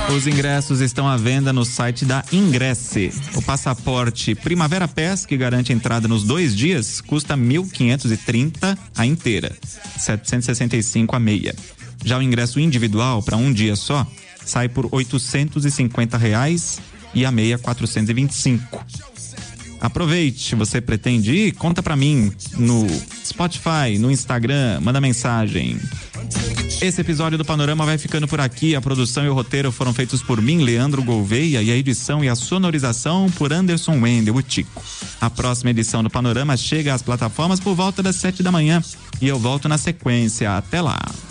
Os ingressos estão à venda no site da Ingresse. O passaporte Primavera Pass, que garante entrada nos 2 dias, custa R$ 1.530 a inteira, R$ 765 a meia. Já o ingresso individual para um dia só sai por R$ 850 e a meia R$ 425. Aproveite, você pretende ir? Conta pra mim no Spotify, no Instagram, manda mensagem. Esse episódio do Panorama vai ficando por aqui. A produção e o roteiro foram feitos por mim, Leandro Gouveia, e a edição e a sonorização por Anderson Wendel, o Tico. A próxima edição do Panorama chega às plataformas por volta das 7 da manhã e eu volto na sequência. Até lá.